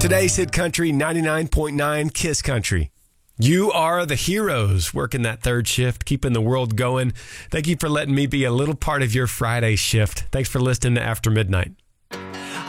Today's Hit Country 99.9 Kiss Country. You are the heroes working that third shift, keeping the world going. Thank you for letting me be a little part of your Friday shift. Thanks for listening to After Midnight.